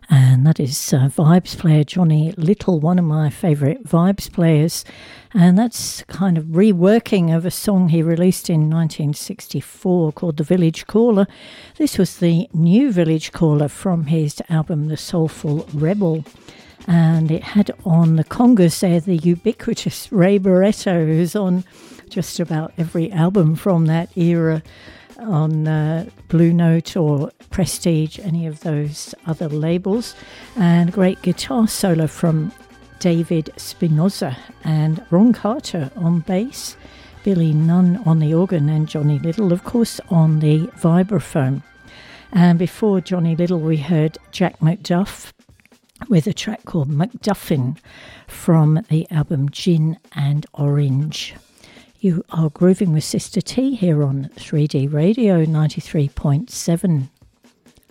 And that is vibes player Johnny Little, one of my favourite vibes players. And that's kind of reworking of a song he released in 1964 called The Village Caller. This was the new Village Caller from his album The Soulful Rebel. And it had on the congas there the ubiquitous Ray Barretto, who's on just about every album from that era on Blue Note or Prestige, any of those other labels. And great guitar solo from David Spinoza and Ron Carter on bass, Billy Nunn on the organ, and Johnny Little, of course, on the vibraphone. And before Johnny Little, we heard Jack McDuff with a track called McDuffin from the album Gin and Orange. You are grooving with Sister T here on 3D Radio 93.7.